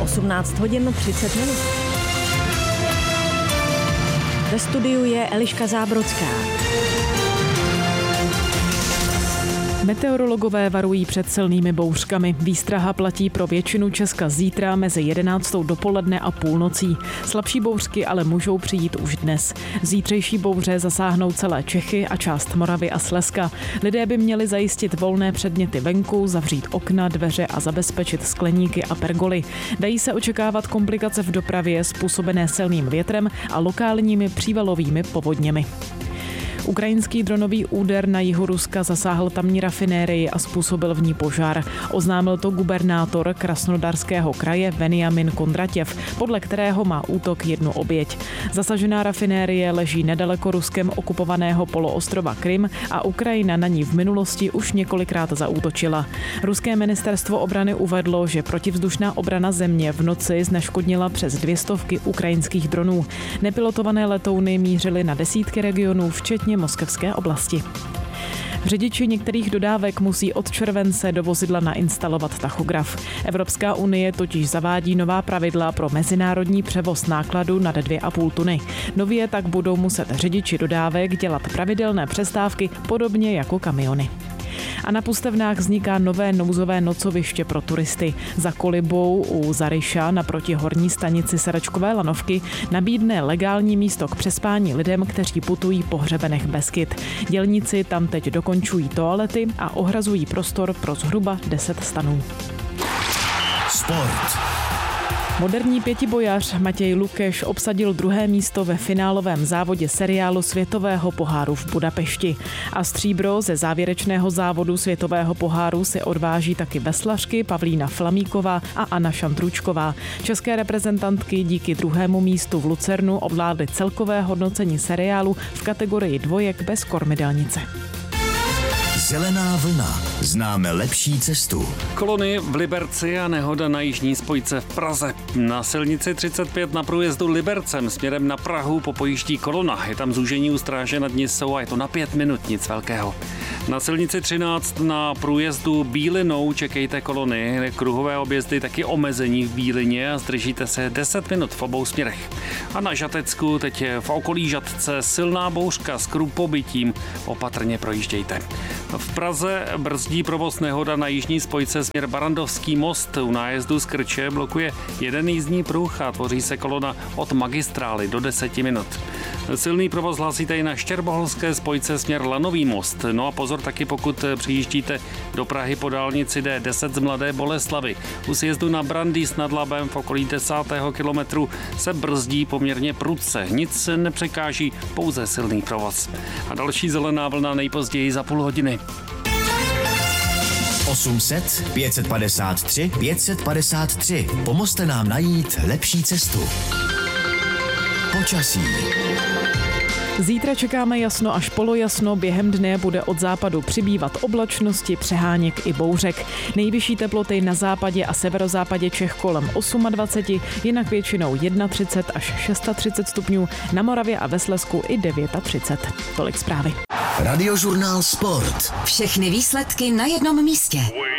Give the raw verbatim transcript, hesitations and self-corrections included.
osmnáct hodin třicet minut. Ve studiu je Eliška Zábrodská. Meteorologové varují před silnými bouřkami. Výstraha platí pro většinu Česka zítra mezi jedenáctou dopoledne a půlnocí. Slabší bouřky ale můžou přijít už dnes. Zítřejší bouře zasáhnou celé Čechy a část Moravy a Slezska. Lidé by měli zajistit volné předměty venku, zavřít okna, dveře a zabezpečit skleníky a pergoly. Dají se očekávat komplikace v dopravě způsobené silným větrem a lokálními přívalovými povodněmi. Ukrajinský dronový úder na jihu Ruska zasáhl tamní rafinérii a způsobil v ní požár. Oznámil to gubernátor Krasnodarského kraje Veniamin Kondratěv, podle kterého má útok jednu oběť. Zasažená rafinérie leží nedaleko Ruskem okupovaného poloostrova Krym a Ukrajina na ní v minulosti už několikrát zaútočila. Ruské ministerstvo obrany uvedlo, že protivzdušná obrana země v noci zneškodnila přes dvě stovky ukrajinských dronů. Nepilotované letouny mířily na desítky regionů, včetně moskevské oblasti. Řidiči některých dodávek musí od července do vozidla nainstalovat tachograf. Evropská unie totiž zavádí nová pravidla pro mezinárodní převoz nákladu nad dvě a půl tuny. Nově tak budou muset řidiči dodávek dělat pravidelné přestávky podobně jako kamiony. A na Pustevnách vzniká nové nouzové nocoviště pro turisty. Za Kolibou u Zaryša naproti horní stanici Serečkové lanovky nabídne legální místo k přespání lidem, kteří putují po hřebenech Beskyd. Dělníci tam teď dokončují toalety a ohrazují prostor pro zhruba deset stanů. Sport. Moderní pětibojař Matěj Lukeš obsadil druhé místo ve finálovém závodě seriálu Světového poháru v Budapešti. A stříbro ze závěrečného závodu Světového poháru si odváží taky veslařky Pavlína Flamíková a Anna Šantručková. České reprezentantky díky druhému místu v Lucernu ovládly celkové hodnocení seriálu v kategorii dvojek bez kormidelnice. Zelená vlna. Známe lepší cestu. Kolony v Liberci a nehoda na jižní spojce v Praze. Na silnici třicet pět na průjezdu Libercem směrem na Prahu popojíždí kolona. Je tam zúžení u Stráže nad Nisou a je to na pět minut, nic velkého. Na silnici třináct na průjezdu Bílinou čekejte kolony. Kruhové objezdy taky omezení v Bílině a zdržíte se deset minut v obou směrech. A na Žatecku teď je v okolí Žatce silná bouřka s krupobytím. Opatrně projíždějte. V Praze brzdí provoz nehoda na jižní spojce směr Barandovský most. U nájezdu z Krče blokuje jeden jízdní pruh a tvoří se kolona od magistrály do deseti minut. Silný provoz hlásíte i na Štěrboholské spojce směr Lanový most. No a pozor taky, pokud přijíždíte do Prahy po dálnici D deset z Mladé Boleslavi. U sjezdu na Brandýs nad Labem v okolí desátého kilometru se brzdí poměrně prudce. Nic nepřekáží, pouze silný provoz. A další zelená vlna nejpozději za půl hodiny. osm set pět set padesát tři pět set padesát tři. Pomozte nám najít lepší cestu. Počasí. Zítra čekáme jasno až polojasno, během dne bude od západu přibývat oblačnosti, přeháněk i bouřek. Nejvyšší teploty na západě a severozápadě Čech kolem dvacet osm, jinak většinou třicet jedna až třicet šest stupňů, na Moravě a ve Slezsku i třicet devět. Tolik zprávy. Radiožurnál Sport. Všechny výsledky na jednom místě.